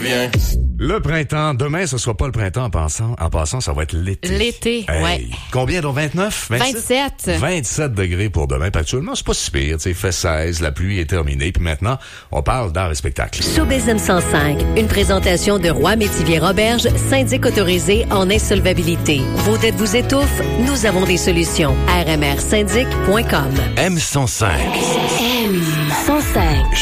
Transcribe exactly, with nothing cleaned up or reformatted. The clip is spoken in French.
reviens. Le printemps, demain, ce sera pas le printemps en passant. En passant, ça va être l'été. L'été, hey, ouais. Combien donc? vingt-neuf? vingt-sept. vingt-sept degrés pour demain. Puis actuellement, c'est pas si pire. Il fait seize, la pluie est terminée. Puis maintenant, on parle d'art et spectacle. Showbiz M cent cinq, une présentation de Roy Métivier Roberge, syndic autorisé en insolvabilité. Vos dettes vous étouffent? Nous avons des solutions. R M R syndic point com. M cent cinq. M cent cinq.